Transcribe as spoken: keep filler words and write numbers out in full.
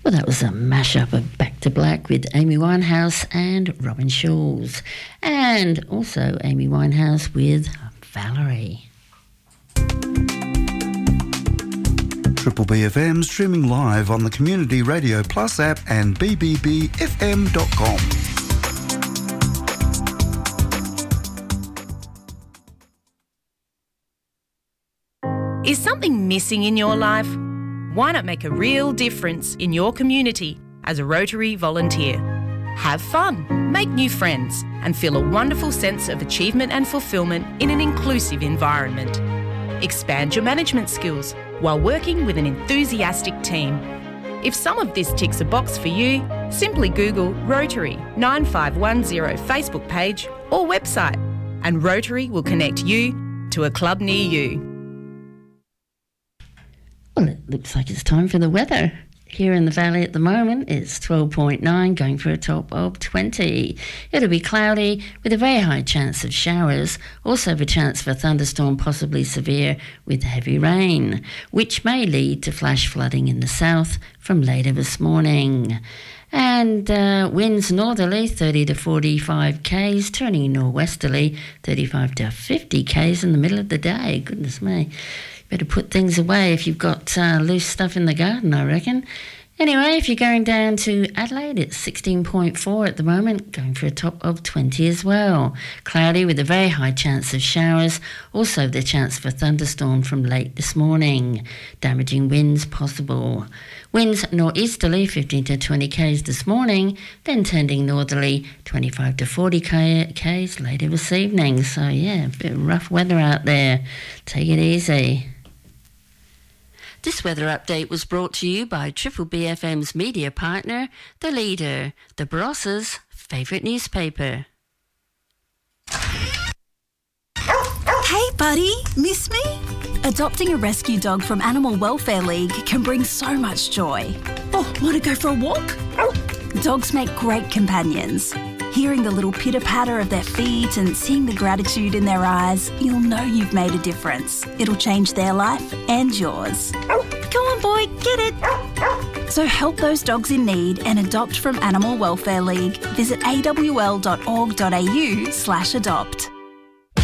Well, that was a mashup of Back to Black with Amy Winehouse and Robin Schulz. And also Amy Winehouse with Valerie. Triple B F M streaming live on the Community Radio Plus app and b b b f m dot com. Is something missing in your life? Why not make a real difference in your community as a Rotary volunteer? Have fun, make new friends, and feel a wonderful sense of achievement and fulfilment in an inclusive environment. Expand your management skills while working with an enthusiastic team. If some of this ticks a box for you, simply Google Rotary nine five one zero Facebook page or website, and Rotary will connect you to a club near you. Well, it looks like it's time for the weather. Here in the valley at the moment, it's twelve point nine, going for a top of twenty. It'll be cloudy with a very high chance of showers, also the chance for thunderstorm, possibly severe with heavy rain, which may lead to flash flooding in the south from later this morning. And uh, winds northerly thirty to forty-five k's, turning northwesterly thirty-five to fifty k's in the middle of the day. Goodness me. Better put things away if you've got uh, loose stuff in the garden, I reckon. Anyway, if you're going down to Adelaide, it's sixteen point four at the moment, going for a top of twenty as well. Cloudy with a very high chance of showers, also the chance for thunderstorm from late this morning. Damaging winds possible. Winds northeasterly fifteen to twenty k's this morning, then tending northerly twenty-five to forty k's later this evening. So yeah, a bit of rough weather out there. Take it easy. This weather update was brought to you by Triple B F M's media partner, The Leader, the Barossa's favourite newspaper. Hey buddy, miss me? Adopting a rescue dog from Animal Welfare League can bring so much joy. Oh, want to go for a walk? Dogs make great companions. Hearing the little pitter-patter of their feet and seeing the gratitude in their eyes, you'll know you've made a difference. It'll change their life and yours. Go on, boy, get it. So help those dogs in need and adopt from Animal Welfare League. Visit a w l dot org dot a u slash adopt.